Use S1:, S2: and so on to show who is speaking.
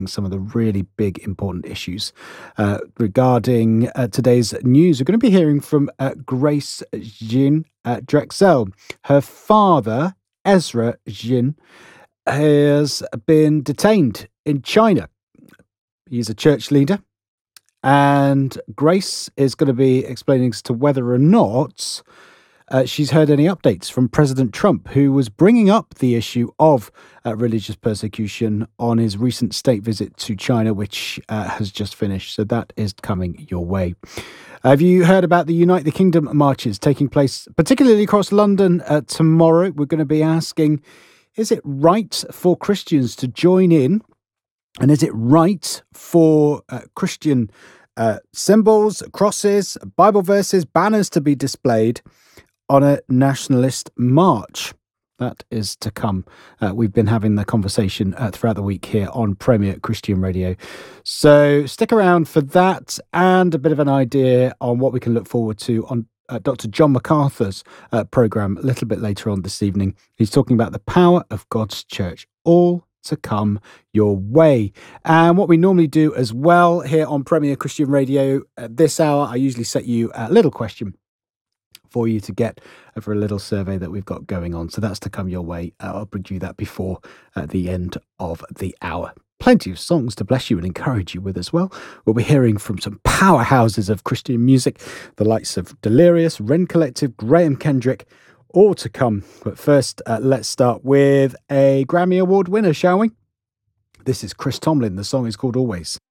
S1: some of the really big, important issues regarding today's news. We're going to be hearing from Grace Jin Drexel. Her father, Ezra Jin, has been detained in China. He's a church leader, and Grace is going to be explaining as to whether or not she's heard any updates from President Trump, who was bringing up the issue of religious persecution on his recent state visit to China, which has just finished. So that is coming your way. Have you heard about the Unite the Kingdom marches taking place, particularly across London tomorrow? We're going to be asking, is it right for Christians to join in? And is it right for Christian symbols, crosses, Bible verses, banners to be displayed on a nationalist march? That is to come. We've been having the conversation throughout the week here on Premier Christian Radio. So stick around for that and a bit of an idea on what we can look forward to on Dr. John MacArthur's programme a little bit later on this evening. He's talking about the power of God's church, all to come your way. And what we normally do as well here on Premier Christian Radio at this hour, I usually set you a little question for you to get for a little survey that we've got going on. So that's to come your way. I'll bring you that before the end of the hour. Plenty of songs to bless you and encourage you with as well. We'll be hearing from some powerhouses of Christian music, the likes of Delirious, Wren Collective, Graham Kendrick, all to come. But first, let's start with a Grammy Award winner, shall we? This is Chris Tomlin. The song is called Always.